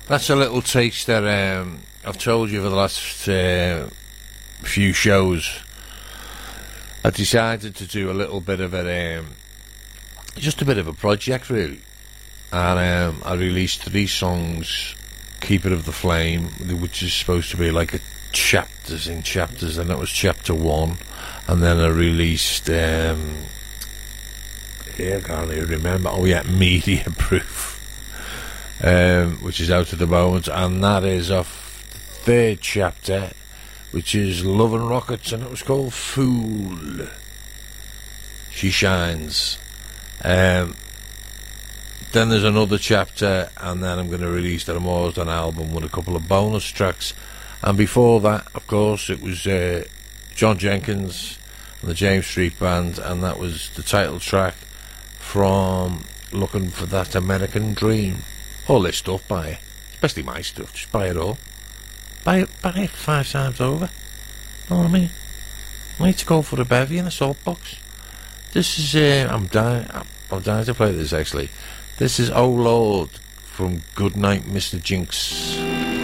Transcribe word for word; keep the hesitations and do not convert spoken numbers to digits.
That's a little taste that um, I've told you for the last uh, few shows. I decided to do a little bit of a, um, just a bit of a project really, and um, I released three songs, Keeper of the Flame, which is supposed to be like a chapters in chapters, and that was chapter one, and then I released, um, yeah, I can't even remember, oh yeah, Media Proof. Um, which is out at the moment, and that is off the third chapter, which is Love and Rockets, and it was called Fool. She Shines. Um, then there's another chapter, and then I'm going to release the Morsdan album with a couple of bonus tracks. And before that, of course, it was uh, John Jenkins and the James Street Band, and that was the title track from Looking for That American Dream. All this stuff, buy it. Especially my stuff, just buy it all. Buy it, buy it five times over. Know what I mean? I need to go for a bevy and a salt box. This is, uh, I'm dying, I'm, I'm dying to play this actually. This is Oh Lord from Goodnight Mister Jinx.